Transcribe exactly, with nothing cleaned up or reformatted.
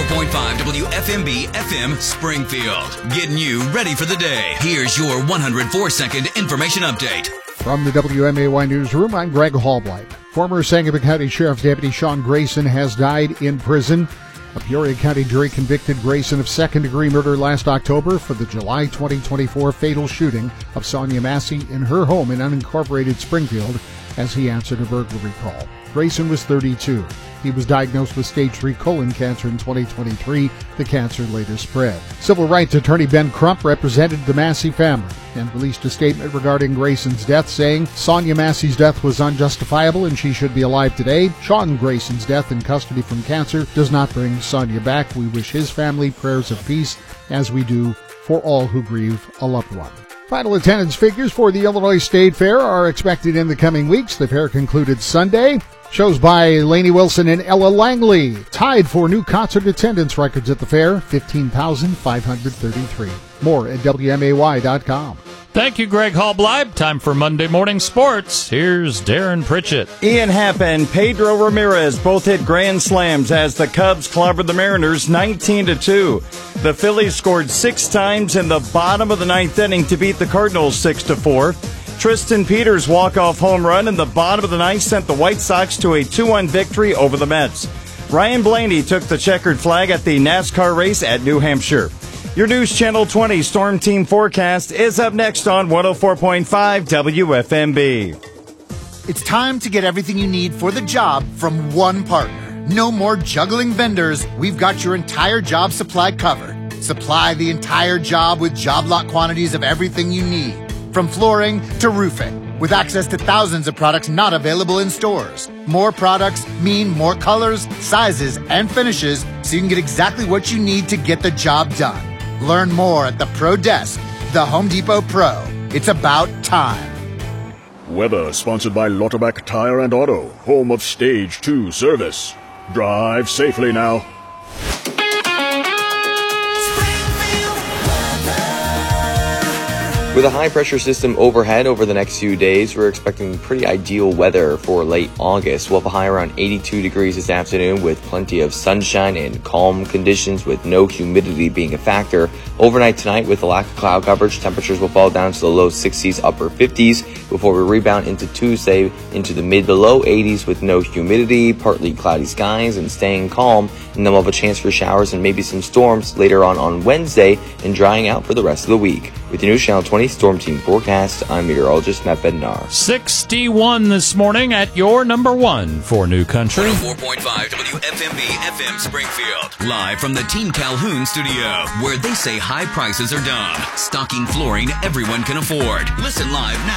four point five W F M B F M Springfield. Getting you ready for the day. Here's your one hundred four second information update. From the W M A Y Newsroom, I'm Greg Hallblight. Former Sangamon County Sheriff's Deputy Sean Grayson has died in prison. A Peoria County jury convicted Grayson of second-degree murder last October for the July twenty twenty-four fatal shooting of Sonia Massey in her home in unincorporated Springfield as he answered a burglary call. Grayson was thirty-two. He was diagnosed with stage three colon cancer in twenty twenty-three. The cancer later spread. Civil rights attorney Ben Crump represented the Massey family and released a statement regarding Grayson's death, saying Sonia Massey's death was unjustifiable and she should be alive today. Sean Grayson's death in custody from cancer does not bring Sonia back. We wish his family prayers of peace, as we do for all who grieve a loved one. Final attendance figures for the Illinois State Fair are expected in the coming weeks. The fair concluded Sunday. Shows by Lainey Wilson and Ella Langley tied for new concert attendance records at the fair, fifteen thousand five hundred thirty-three. More at W M A Y dot com. Thank you, Greg Hallblight. Time for Monday Morning Sports. Here's Darren Pritchett. Ian Happ and Pedro Ramirez both hit grand slams as the Cubs clobbered the Mariners nineteen to two. The Phillies scored six times in the bottom of the ninth inning to beat the Cardinals six to four. Tristan Peters' walk-off home run in the bottom of the ninth sent the White Sox to a two one victory over the Mets. Ryan Blaney took the checkered flag at the NASCAR race at New Hampshire. Your News Channel twenty Storm Team forecast is up next on one oh four point five W F M B. It's time to get everything you need for the job from one partner. No more juggling vendors. We've got your entire job supply covered. Supply the entire job with job lot quantities of everything you need, from flooring to roofing, with access to thousands of products not available in stores. More products mean more colors, sizes, and finishes, so you can get exactly what you need to get the job done. Learn more at the Pro Desk, the Home Depot Pro. It's about time. Weather sponsored by Lauterbach Tire and Auto, home of Stage two service. Drive safely now. With a high-pressure system overhead over the next few days, we're expecting pretty ideal weather for late August. We'll have a high around eighty-two degrees this afternoon with plenty of sunshine and calm conditions with no humidity being a factor. Overnight tonight, with a lack of cloud coverage, temperatures will fall down to the low sixties, upper fifties before we rebound into Tuesday into the mid to low eighties with no humidity, partly cloudy skies, and staying calm. And then we'll have a chance for showers and maybe some storms later on on Wednesday and drying out for the rest of the week. With the News Channel twenty Storm Team forecast, I'm meteorologist Matt Bednar. sixty-one this morning at your number one for New Country. one oh four point five W F M B F M Springfield. Live from the Team Calhoun studio, where they say high prices are dumb. Stocking flooring everyone can afford. Listen live now.